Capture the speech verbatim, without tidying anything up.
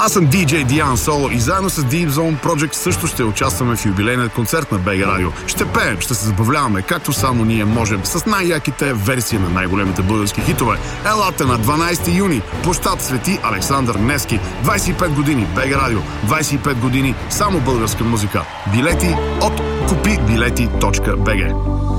Аз съм диджей Диан Соло и заедно с Deep Zone Project също ще участваме в юбилейния концерт на БГ Радио. Ще пеем, ще се забавляваме, както само ние можем, с най-яките версии на най-големите български хитове. Елате на дванайсети юни, площад Свети Александър Невски. двайсет и пет години БГ Радио, двайсет и пет години само българска музика. Билети от купи билети точка би джи.